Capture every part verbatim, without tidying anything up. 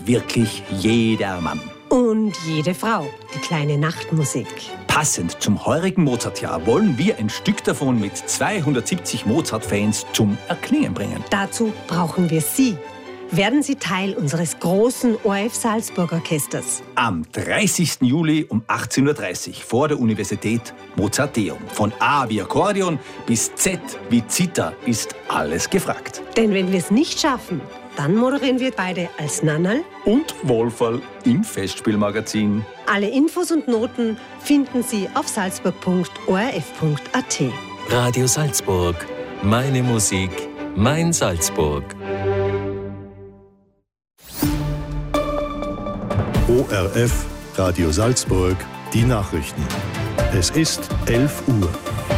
wirklich jeder Mann. Und jede Frau, die kleine Nachtmusik. Passend zum heurigen Mozartjahr wollen wir ein Stück davon mit zweihundertsiebzig Mozart-Fans zum Erklingen bringen. Dazu brauchen wir Sie. Werden Sie Teil unseres großen O R F Salzburg Orchesters. Am dreißigsten Juli um achtzehn Uhr dreißig vor der Universität Mozarteum. Von A wie Akkordeon bis Z wie Zither ist alles gefragt. Denn wenn wir es nicht schaffen, dann moderieren wir beide als Nannerl und Wolferl im Festspielmagazin. Alle Infos und Noten finden Sie auf salzburg punkt o r f punkt a t. Radio Salzburg. Meine Musik, mein Salzburg. O R F, Radio Salzburg, die Nachrichten. Es ist elf Uhr.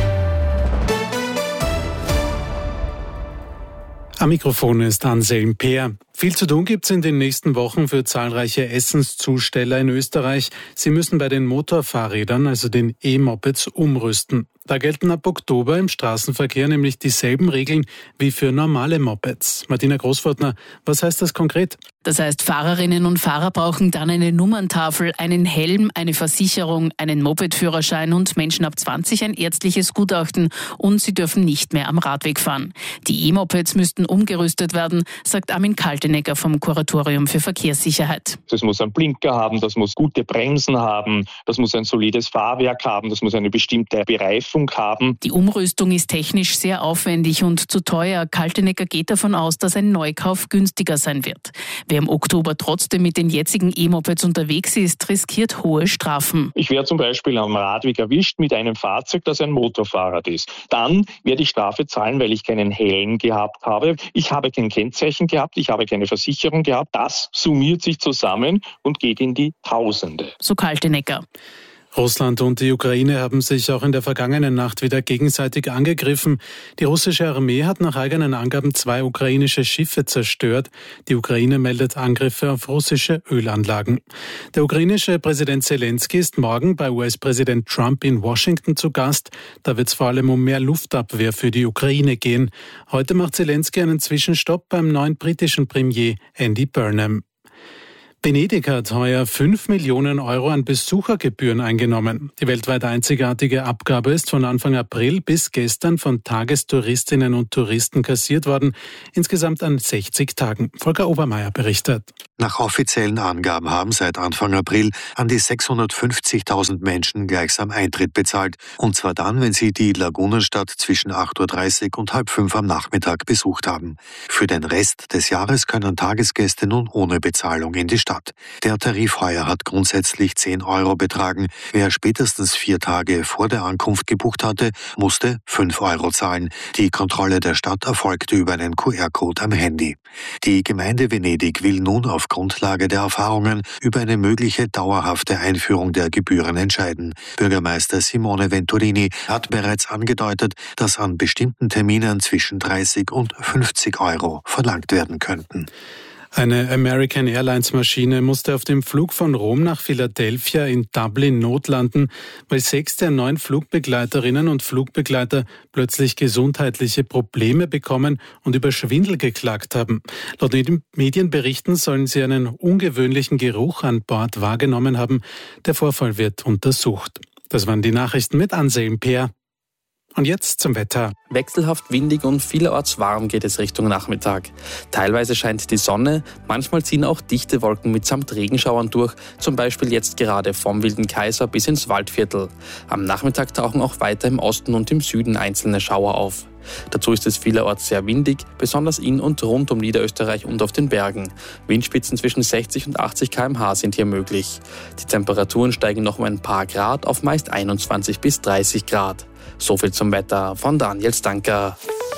Am Mikrofon ist Anselm Peer. Viel zu tun gibt es in den nächsten Wochen für zahlreiche Essenszusteller in Österreich. Sie müssen bei den Motorfahrrädern, also den E-Mopeds, umrüsten. Da gelten ab Oktober im Straßenverkehr nämlich dieselben Regeln wie für normale Mopeds. Martina Großfortner, was heißt das konkret? Das heißt, Fahrerinnen und Fahrer brauchen dann eine Nummerntafel, einen Helm, eine Versicherung, einen Mopedführerschein und Menschen ab zwanzig ein ärztliches Gutachten und sie dürfen nicht mehr am Radweg fahren. Die E-Mopeds müssten umgerüstet werden, sagt Armin Kaltenegger vom Kuratorium für Verkehrssicherheit. Das muss einen Blinker haben, das muss gute Bremsen haben, das muss ein solides Fahrwerk haben, das muss eine bestimmte Bereifung haben. Die Umrüstung ist technisch sehr aufwendig und zu teuer. Kaltenegger geht davon aus, dass ein Neukauf günstiger sein wird. Wer im Oktober trotzdem mit den jetzigen E-Mopeds unterwegs ist, riskiert hohe Strafen. Ich werde zum Beispiel am Radweg erwischt mit einem Fahrzeug, das ein Motorfahrrad ist. Dann werde ich Strafe zahlen, weil ich keinen Helm gehabt habe. Ich habe kein Kennzeichen gehabt, ich habe keine Versicherung gehabt. Das summiert sich zusammen und geht in die Tausende. So Kaltenegger. Russland und die Ukraine haben sich auch in der vergangenen Nacht wieder gegenseitig angegriffen. Die russische Armee hat nach eigenen Angaben zwei ukrainische Schiffe zerstört. Die Ukraine meldet Angriffe auf russische Ölanlagen. Der ukrainische Präsident Zelensky ist morgen bei U S-Präsident Trump in Washington zu Gast. Da wird es vor allem um mehr Luftabwehr für die Ukraine gehen. Heute macht Zelensky einen Zwischenstopp beim neuen britischen Premier Andy Burnham. Venedig hat heuer fünf Millionen Euro an Besuchergebühren eingenommen. Die weltweit einzigartige Abgabe ist von Anfang April bis gestern von Tagestouristinnen und Touristen kassiert worden, insgesamt an sechzig Tagen. Volker Obermeier berichtet. Nach offiziellen Angaben haben seit Anfang April an die sechshundertfünfzigtausend Menschen gleichsam Eintritt bezahlt. Und zwar dann, wenn sie die Lagunenstadt zwischen acht Uhr dreißig und halb fünf am Nachmittag besucht haben. Für den Rest des Jahres können Tagesgäste nun ohne Bezahlung in die Stadt. Der Tarif heuer hat grundsätzlich zehn Euro betragen. Wer spätestens vier Tage vor der Ankunft gebucht hatte, musste fünf Euro zahlen. Die Kontrolle der Stadt erfolgte über einen Q R-Code am Handy. Die Gemeinde Venedig will nun auf Grundlage der Erfahrungen über eine mögliche dauerhafte Einführung der Gebühren entscheiden. Bürgermeister Simone Venturini hat bereits angedeutet, dass an bestimmten Terminen zwischen dreißig und fünfzig Euro verlangt werden könnten. Eine American Airlines Maschine musste auf dem Flug von Rom nach Philadelphia in Dublin notlanden, weil sechs der neun Flugbegleiterinnen und Flugbegleiter plötzlich gesundheitliche Probleme bekommen und über Schwindel geklagt haben. Laut Medienberichten sollen sie einen ungewöhnlichen Geruch an Bord wahrgenommen haben. Der Vorfall wird untersucht. Das waren die Nachrichten mit Anselm Peer. Und jetzt zum Wetter. Wechselhaft windig und vielerorts warm geht es Richtung Nachmittag. Teilweise scheint die Sonne, manchmal ziehen auch dichte Wolken mitsamt Regenschauern durch, zum Beispiel jetzt gerade vom Wilden Kaiser bis ins Waldviertel. Am Nachmittag tauchen auch weiter im Osten und im Süden einzelne Schauer auf. Dazu ist es vielerorts sehr windig, besonders in und rund um Niederösterreich und auf den Bergen. Windspitzen zwischen sechzig und achtzig Kilometer pro Stunde sind hier möglich. Die Temperaturen steigen noch um ein paar Grad auf meist einundzwanzig bis dreißig Grad. So viel zum Wetter von Daniel Stanker.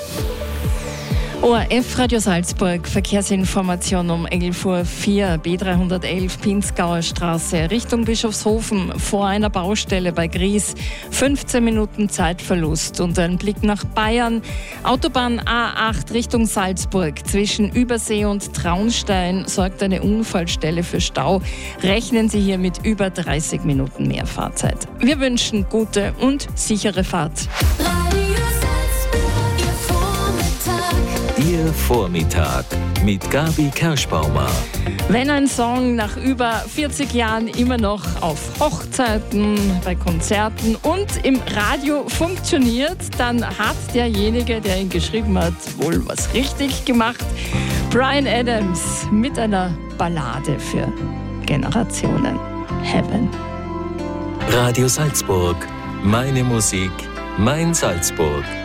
O R F Radio Salzburg, Verkehrsinformation um elf Uhr vier, B dreihundertelf Pinzgauer Straße Richtung Bischofshofen vor einer Baustelle bei Gries. fünfzehn Minuten Zeitverlust und ein Blick nach Bayern. Autobahn A acht Richtung Salzburg zwischen Übersee und Traunstein sorgt eine Unfallstelle für Stau. Rechnen Sie hier mit über dreißig Minuten mehr Fahrzeit. Wir wünschen gute und sichere Fahrt. Ihr Vormittag mit Gabi Kerschbaumer. Wenn ein Song nach über vierzig Jahren immer noch auf Hochzeiten, bei Konzerten und im Radio funktioniert, dann hat derjenige, der ihn geschrieben hat, wohl was richtig gemacht. Bryan Adams mit einer Ballade für Generationen. Heaven. Radio Salzburg. Meine Musik, mein Salzburg.